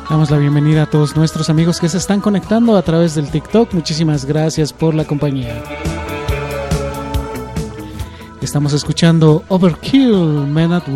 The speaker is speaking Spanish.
Damos la bienvenida a todos nuestros amigos que se están conectando a través del TikTok. Muchísimas gracias por la compañía. Estamos escuchando Overkill, Men at